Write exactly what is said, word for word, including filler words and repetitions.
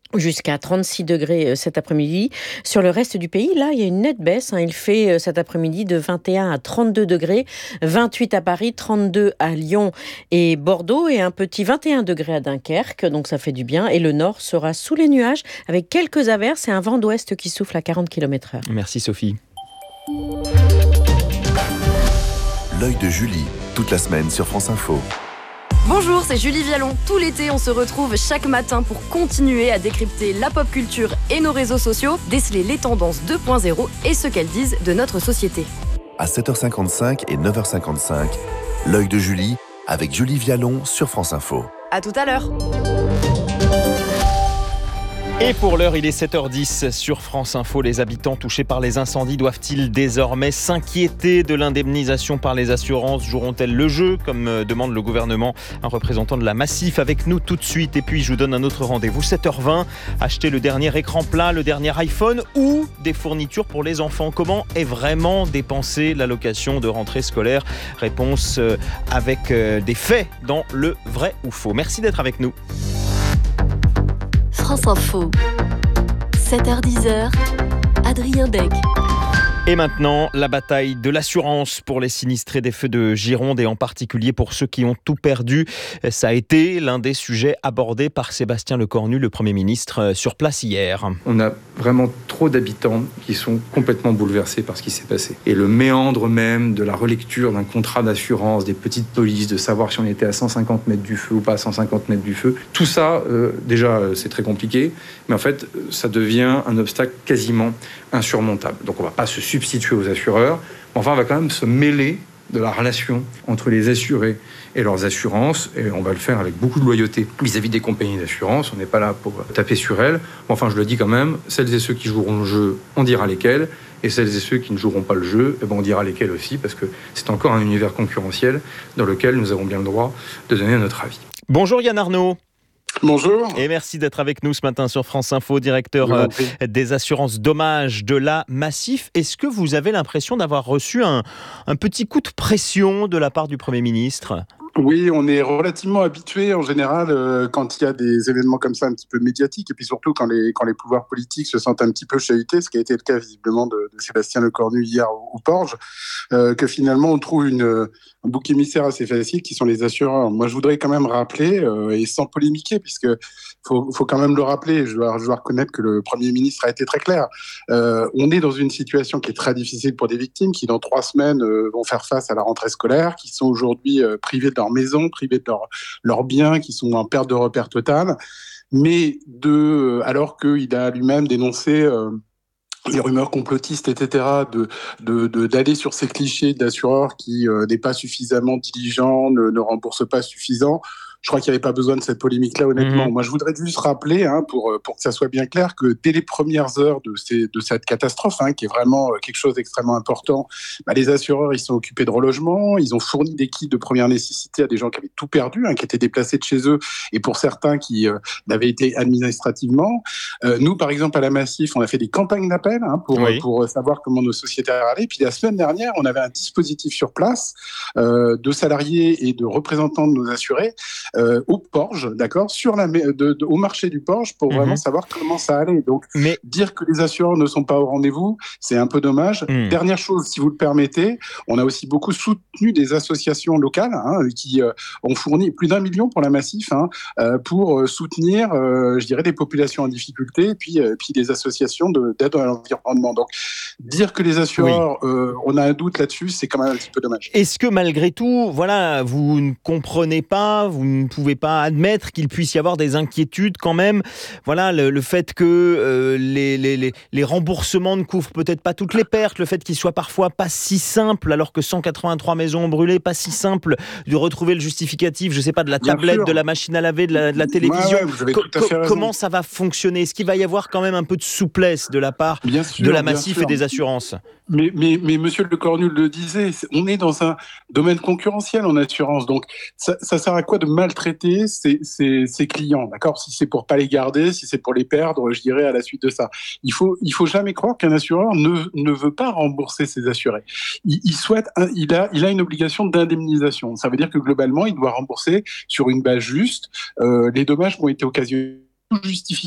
Jusqu'à trente-six degrés cet après-midi. Sur le reste du pays, là, il y a une nette baisse. Il fait cet après-midi de vingt et un à trente-deux degrés, vingt-huit à Paris, trente-deux à Lyon et Bordeaux et un petit vingt et un degrés à Dunkerque. Donc ça fait du bien. Et le nord sera sous les nuages avec quelques averses et un vent d'ouest qui souffle à quarante kilomètres heure. Merci Sophie. L'œil de Julie, toute la semaine sur France Info. Bonjour, c'est Julie Vialon. Tout l'été, on se retrouve chaque matin pour continuer à décrypter la pop culture et nos réseaux sociaux, déceler les tendances deux point zéro et ce qu'elles disent de notre société. À sept heures cinquante-cinq et neuf heures cinquante-cinq, l'œil de Julie avec Julie Vialon sur France Info. À tout à l'heure. Et pour l'heure, il est sept heures dix sur France Info. Les habitants touchés par les incendies doivent-ils désormais s'inquiéter de l'indemnisation par les assurances ? Joueront-elles le jeu, comme demande le gouvernement ? Un représentant de la Massif avec nous tout de suite. Et puis, je vous donne un autre rendez-vous, sept heures vingt. Acheter le dernier écran plat, le dernier iPhone ou des fournitures pour les enfants. Comment est vraiment dépensée l'allocation de rentrée scolaire ? Réponse avec des faits dans le vrai ou faux. Merci d'être avec nous. France Info, sept heures dix, Adrien Deg. Et maintenant, la bataille de l'assurance pour les sinistrés des feux de Gironde et en particulier pour ceux qui ont tout perdu. Ça a été l'un des sujets abordés par Sébastien Lecornu, le Premier ministre, sur place hier. On a vraiment trop d'habitants qui sont complètement bouleversés par ce qui s'est passé. Et le méandre même de la relecture d'un contrat d'assurance, des petites polices, de savoir si on était à cent cinquante mètres du feu ou pas à cent cinquante mètres du feu, tout ça, euh, déjà, c'est très compliqué. Mais en fait, ça devient un obstacle quasiment insurmontable. Donc on ne va pas se substituer aux assureurs, mais enfin on va quand même se mêler de la relation entre les assurés et leurs assurances, et on va le faire avec beaucoup de loyauté vis-à-vis des compagnies d'assurance. On n'est pas là pour taper sur elles. Enfin, je le dis quand même, celles et ceux qui joueront le jeu, on dira lesquels, et celles et ceux qui ne joueront pas le jeu, eh ben on dira lesquels aussi, parce que c'est encore un univers concurrentiel dans lequel nous avons bien le droit de donner notre avis. Bonjour Yann Arnaud. Bonjour. Et merci d'être avec nous ce matin sur France Info, directeur euh, des assurances dommages de la Massif. Est-ce que vous avez l'impression d'avoir reçu un, un petit coup de pression de la part du Premier ministre ? Oui, on est relativement habitué en général euh, quand il y a des événements comme ça un petit peu médiatiques et puis surtout quand les, quand les pouvoirs politiques se sentent un petit peu chahutés, ce qui a été le cas visiblement de, de Sébastien Lecornu hier au, au Porge, euh, que finalement on trouve une, un bouc émissaire assez facile qui sont les assureurs. Moi je voudrais quand même rappeler, euh, et sans polémiquer, puisque faut, faut quand même le rappeler, je dois, je dois reconnaître que le Premier ministre a été très clair. Euh, on est dans une situation qui est très difficile pour des victimes qui dans trois semaines euh, vont faire face à la rentrée scolaire, qui sont aujourd'hui euh, privées de leur maison, privés de leurs leur biens, qui sont en perte de repère totale, mais de, alors qu'il a lui-même dénoncé euh, les rumeurs complotistes, et cetera, de, de, de, d'aller sur ces clichés d'assureurs qui euh, n'est pas suffisamment diligent, ne, ne rembourse pas suffisant. Je crois qu'il n'y avait pas besoin de cette polémique-là, honnêtement. Mmh. Moi, je voudrais juste rappeler, hein, pour, pour que ça soit bien clair, que dès les premières heures de, ces, de cette catastrophe, hein, qui est vraiment quelque chose d'extrêmement important, bah, les assureurs, ils sont occupés de relogement, ils ont fourni des kits de première nécessité à des gens qui avaient tout perdu, hein, qui étaient déplacés de chez eux, et pour certains qui euh, l'avaient été administrativement. Euh, nous, par exemple, à la Massif, on a fait des campagnes d'appel hein, pour, oui. pour savoir comment nos sociétaires allaient. Puis la semaine dernière, on avait un dispositif sur place euh, de salariés et de représentants de nos assurés Euh, au Porge, d'accord, sur la, de, de, au marché du Porge, pour mmh. vraiment savoir comment ça allait. Donc, Mais... dire que les assureurs ne sont pas au rendez-vous, c'est un peu dommage. Mmh. Dernière chose, si vous le permettez, on a aussi beaucoup soutenu des associations locales hein, qui euh, ont fourni plus d'un million pour la Massif hein, euh, pour euh, soutenir, euh, je dirais, des populations en difficulté et puis, euh, puis des associations de, d'aide à l'environnement. Donc, dire que les assureurs, oui. euh, on a un doute là-dessus, c'est quand même un petit peu dommage. Est-ce que malgré tout, voilà, vous ne comprenez pas, vous ne pouvez pas admettre qu'il puisse y avoir des inquiétudes quand même. Voilà, le, le fait que euh, les, les, les, les remboursements ne couvrent peut-être pas toutes les pertes, le fait qu'il soit parfois pas si simple, alors que cent quatre-vingt-trois maisons ont brûlé, pas si simple de retrouver le justificatif, je sais pas, de la tablette, de la machine à laver, de la, de la télévision. Ouais, ouais, vous avez tout à fait raison. Comment ça va fonctionner ? Est-ce qu'il va y avoir quand même un peu de souplesse de la part bien sûr, de la Massif et des assurances ? Mais, mais, mais Monsieur Lecornu le disait, on est dans un domaine concurrentiel en assurance, donc ça, ça sert à quoi de maltraiter ses, ses, ses clients, d'accord ? Si c'est pour pas les garder, si c'est pour les perdre, je dirais à la suite de ça. Il faut, il faut jamais croire qu'un assureur ne, ne veut pas rembourser ses assurés. Il, il souhaite, il a, il a une obligation d'indemnisation. Ça veut dire que globalement, il doit rembourser sur une base juste euh, les dommages qui ont été occasionnés, justifiés.